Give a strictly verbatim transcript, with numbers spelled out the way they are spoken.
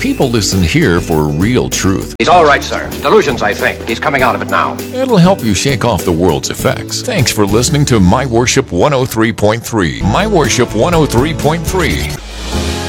People listen here for real truth. He's all right, sir. Delusions, I think. He's coming out of it now. It'll help you shake off the world's effects. Thanks for listening to My Worship one oh three point three. My Worship one oh three point three.